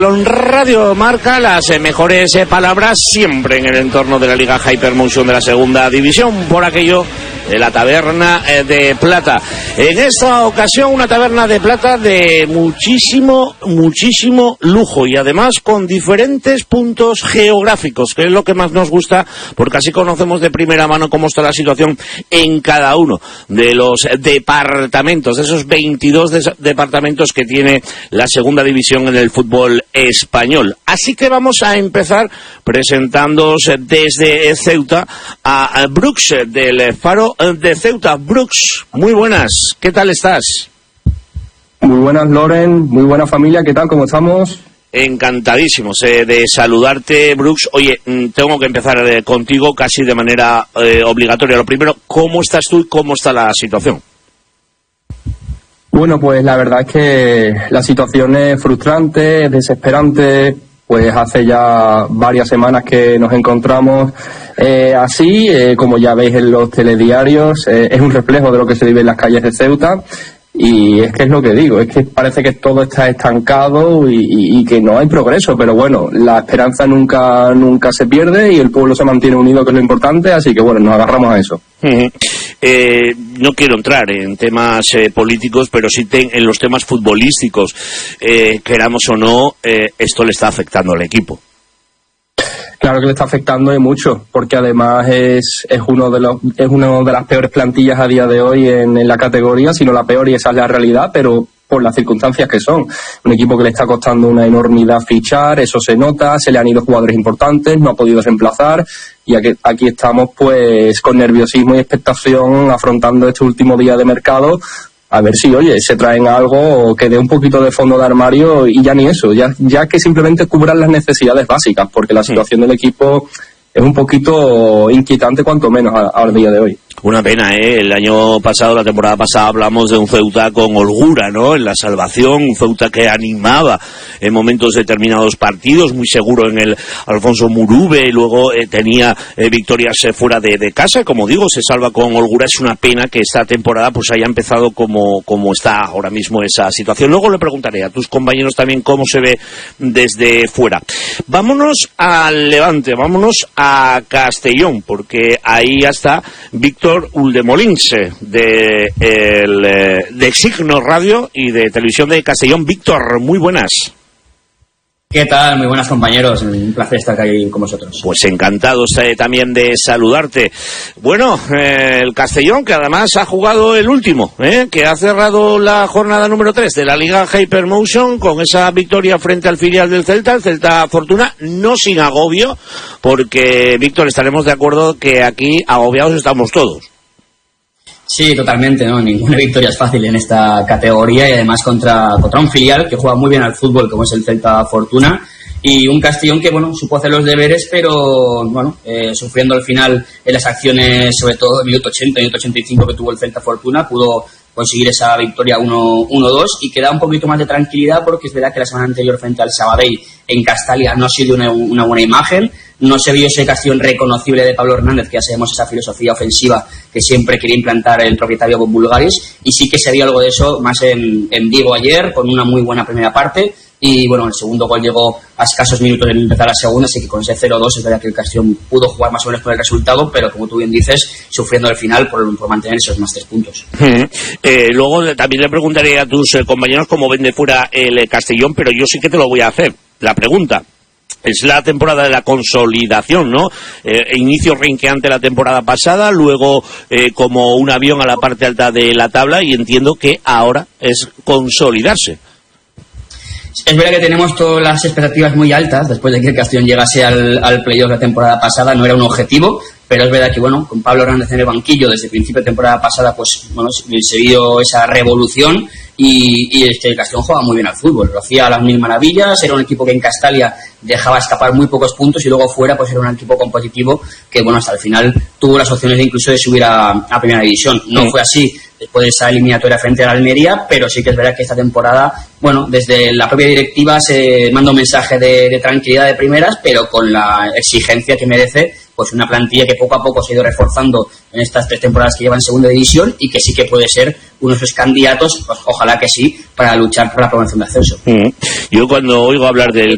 Radio marca las mejores palabras siempre en el entorno de la Liga Hypermotion de la segunda división, por aquello de la Taberna de Plata. En esta ocasión una Taberna de Plata de muchísimo lujo y además con diferentes puntos geográficos, que es lo que más nos gusta, porque así conocemos de primera mano cómo está la situación en cada uno de los departamentos, de esos 22 departamentos que tiene la segunda división en el fútbol español. Así que vamos a empezar presentándoos desde Ceuta a Brooks del Faro de Ceuta. Brooks, muy buenas, ¿qué tal estás? Muy buenas, Loren, muy buena familia, ¿qué tal? ¿Cómo estamos? Encantadísimos de saludarte, Brooks. Oye, tengo que empezar contigo casi de manera obligatoria. Lo primero, ¿cómo estás tú y cómo está la situación? Bueno, pues la verdad es que la situación es frustrante, es desesperante. Pues hace ya varias semanas que nos encontramos así, como ya veis en los telediarios, es un reflejo de lo que se vive en las calles de Ceuta. Y es que es lo que digo, es que parece que todo está estancado y que no hay progreso, pero bueno, la esperanza nunca se pierde y el pueblo se mantiene unido, que es lo importante, así que bueno, nos agarramos a eso. No quiero entrar en temas políticos, pero sí en los temas futbolísticos, queramos o no, esto le está afectando al equipo. Claro que le está afectando y mucho, porque además es una de las peores plantillas a día de hoy en la categoría, si no la peor, y esa es la realidad, pero por las circunstancias que son. Un equipo que le está costando una enormidad fichar, eso se nota, se le han ido jugadores importantes, no ha podido reemplazar, y aquí estamos pues con nerviosismo y expectación afrontando este último día de mercado, a ver si, oye, se traen algo que dé un poquito de fondo de armario y ya ni eso, ya que simplemente cubran las necesidades básicas, porque la situación del equipo es un poquito inquietante, cuanto menos al día de hoy. Una pena, el año pasado, la temporada pasada, hablamos de un Ceuta con holgura, ¿no? En la salvación, un Ceuta que animaba en momentos determinados partidos, muy seguro en el Alfonso Murube, y luego tenía victorias fuera de casa, como digo, se salva con holgura. Es una pena que esta temporada pues haya empezado como está ahora mismo esa situación. Luego le preguntaré a tus compañeros también cómo se ve desde fuera. Vámonos al Levante, vámonos a Castellón, porque ahí ya está Víctor Uldemolins de Signo Radio y de Televisión de Castellón. Víctor, muy buenas. ¿Qué tal? Muy buenas, compañeros. Un placer estar aquí con vosotros. Pues encantados también de saludarte. Bueno, el Castellón, que además ha jugado el último, que ha cerrado la jornada número 3 de la Liga Hypermotion con esa victoria frente al filial del Celta, el Celta Fortuna, no sin agobio, porque, Víctor, estaremos de acuerdo que aquí agobiados estamos todos. Sí, totalmente, ¿no? Ninguna victoria es fácil en esta categoría y además contra un filial que juega muy bien al fútbol como es el Celta Fortuna y un Castellón que, bueno, supo hacer los deberes, pero, bueno, sufriendo al final en las acciones, sobre todo el minuto 80, minuto 85 que tuvo el Celta Fortuna, pudo conseguir esa victoria 1-2 y que da un poquito más de tranquilidad, porque es verdad que la semana anterior frente al Sabadell en Castalia no ha sido una buena imagen, no se vio ese Castellón reconocible de Pablo Hernández, que ya sabemos esa filosofía ofensiva que siempre quería implantar el propietario con Bulgaris, y sí que se vio algo de eso más en Vigo ayer, con una muy buena primera parte, y bueno, el segundo gol llegó a escasos minutos de empezar la segunda, así que con ese 0-2 es verdad que el Castellón pudo jugar más o menos con el resultado, pero como tú bien dices, sufriendo al final por mantener esos más 3 puntos. Luego también le preguntaré a tus compañeros cómo ven de fuera el Castellón, pero yo sí que te lo voy a hacer, la pregunta. Es la temporada de la consolidación, ¿no? Inicio renqueante la temporada pasada, luego como un avión a la parte alta de la tabla, y entiendo que ahora es consolidarse. Es verdad que tenemos todas las expectativas muy altas después de que el Castellón llegase al playoff la temporada pasada, no era un objetivo, pero es verdad que, bueno, con Pablo Hernández en el banquillo desde el principio de temporada pasada, pues bueno, se vio esa revolución y el Castellón jugaba muy bien al fútbol, lo hacía a las mil maravillas, era un equipo que en Castalia dejaba escapar muy pocos puntos y luego fuera pues era un equipo competitivo que, bueno, hasta el final tuvo las opciones de incluso de subir a Primera División. No fue así después de esa eliminatoria frente a la Almería, pero sí que es verdad que esta temporada, bueno, desde la propia directiva se manda un mensaje de tranquilidad de primeras, pero con la exigencia que merece pues una plantilla que poco a poco se ha ido reforzando en estas 3 temporadas que lleva en segunda división y que sí que puede ser uno de esos candidatos, pues ojalá que sí, para luchar por la promoción de ascenso. Yo cuando oigo hablar del